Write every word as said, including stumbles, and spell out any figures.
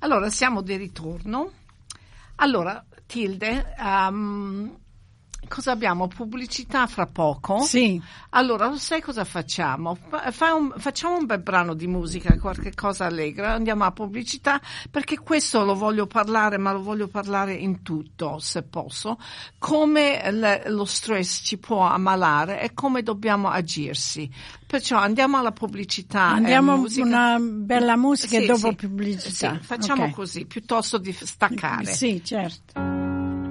Allora, siamo di ritorno. Allora, Tilde, um, cosa abbiamo? Pubblicità fra poco? Sì. Allora, lo sai cosa facciamo? Fa un, facciamo un bel brano di musica, qualche cosa allegra, andiamo a pubblicità, perché questo lo voglio parlare, ma lo voglio parlare in tutto, se posso, come le, lo stress ci può ammalare e come dobbiamo agirsi. Perciò andiamo alla pubblicità. Andiamo e musica. Una bella musica sì, e dopo sì, pubblicità. Sì, facciamo okay. così, piuttosto di staccare. Sì, certo.